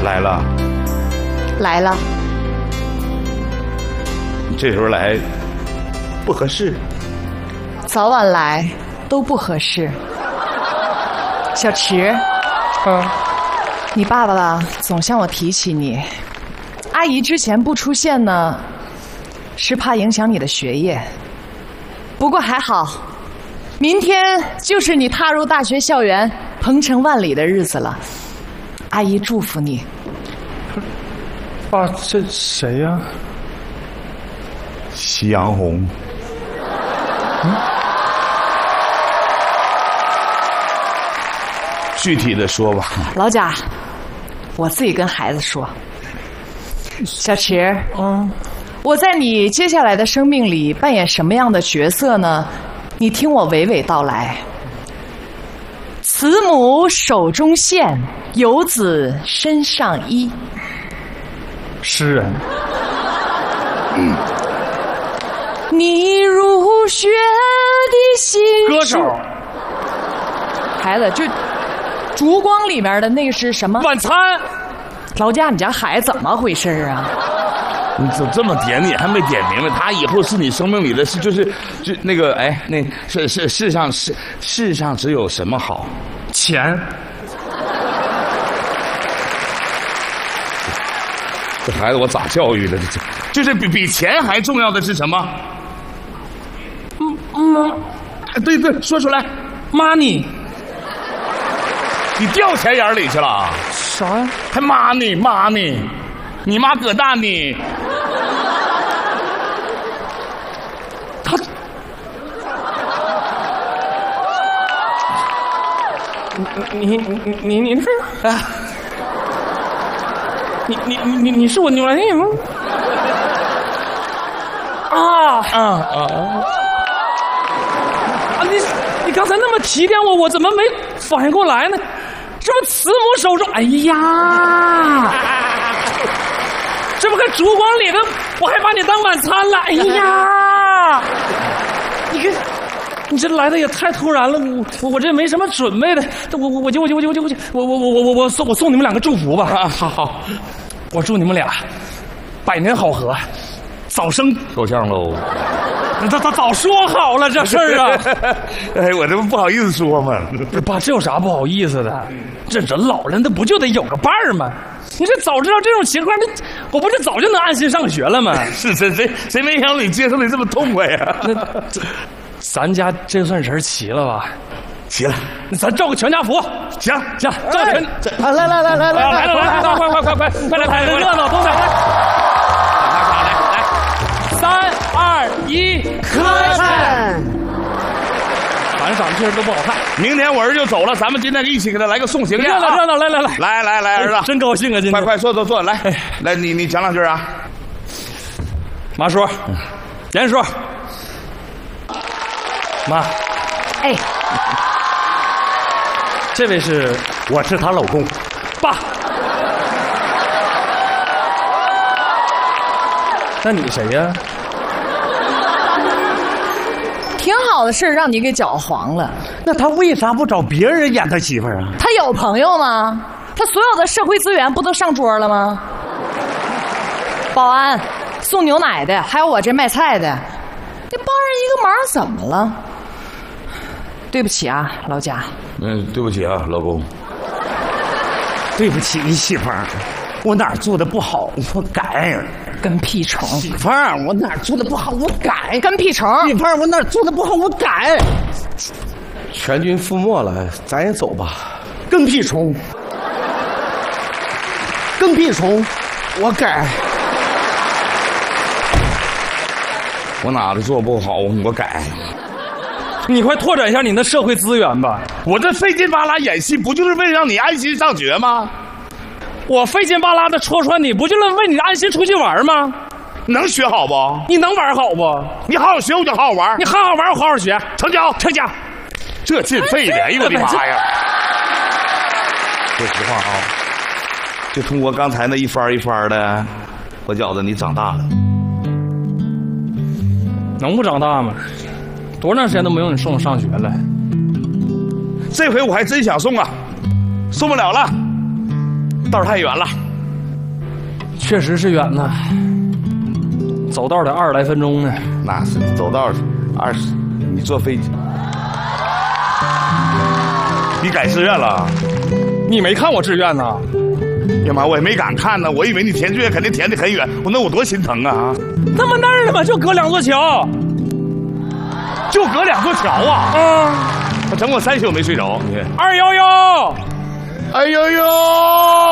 来了， 来了。 这时候来不合适， 早晚来都不合适。小池，你爸爸吧总向我提起你，阿姨之前不出现呢，是怕影响你的学业。不过还好，明天就是你踏入大学校园鹏程万里的日子了。阿姨祝福你。 爸，这谁呀？ 夕阳红。具体的说吧。 老贾，我自己跟孩子说。小池，我在你接下来的生命里扮演什么样的角色呢？你听我娓娓道来。慈母手中线，游子身上衣。 诗人。 你入学的心。 歌手。 孩子，就烛光里面的那个是什么？ 晚餐。 老贾，你家孩子怎么回事啊？ 你怎么这么点你还没点明白？他以后是你生命里的就那个那世上只有什么好？ 钱。 这孩子我咋教育的？就是比钱还重要的是什么？对，说出来 ，money。 你掉钱眼里去了？ 啥呀？ 还 money， 你妈葛大你。 他，你是？哎，你是我牛来弟吗？你刚才那么提点我怎么没反应过来呢？这不慈母手中，哎呀，这不跟烛光里的，我还把你当晚餐了，哎呀，你这来的也太突然了，我这没什么准备的，我送你们两个祝福吧，好，我祝你们俩百年好合，早生够呛喽。 他早说好了这事儿啊！ 哎，我这不好意思说嘛。 爸，这有啥不好意思的？这人老了，那不就得有个伴儿吗？你这早知道这种情况，我不是早就能安心上学了吗？ 是谁没想到你接受的这么痛快呀？ 那咱家这算人齐了吧？ 齐了， 那咱照个全家福。行，照全。 来， 快来，热闹，都来。3、2、1， 磕碜！ 反赏确实都不好看。 明天我儿子就走了，咱们今天一起给他来个送行宴。 热闹， 来，儿子， 真高兴啊！今天快坐，来，你讲两句啊。 马叔，严叔，妈， 哎， 这位我是她老公，爸。那你谁呀？ 挺好的事让你给搅黄了。 那他为啥不找别人演他媳妇儿啊？ 他有朋友吗？他所有的社会资源不都上桌了吗？保安、送牛奶的，还有我这卖菜的，得帮人一个忙怎么了？对不起啊，老贾。 对不起啊，老公。 对不起，你媳妇儿，我哪儿做的不好，我改。 跟屁虫！ 媳妇儿，我哪儿做的不好，我改。 跟屁虫！ 媳妇儿，我哪儿做的不好，我改。全军覆没了，咱也走吧。跟屁虫！跟屁虫！我改。 我哪里做不好，我改。 你快拓展一下你的社会资源吧！ 我这费劲巴拉演戏，不就是为了让你安心上学吗？ 我费劲巴拉的戳穿你，不就是为你安心出去玩吗？ 能学好不？ 你能玩好不？ 你好好学，我就好好玩。 你好好玩，我好好学。 成交。这劲费的，哎呦我的妈呀！说实话啊，就通过刚才那一番一番的，我觉得你长大了。 能不长大吗？多长时间都没有你送我上学了。 这回我还真想送啊，送不了了，道太远了。 确实是远呐，走道得20来分钟呢。 那是走道20，你坐飞机，你改志愿了？ 你没看我志愿呐？ 哎呀妈，我也没敢看呢，我以为你填志愿肯定填得很远，我多心疼啊！ 那么那儿的嘛，就隔2座桥， 就隔2座桥啊！ 啊， 整我3宿没睡着，你 211， 哎呦呦！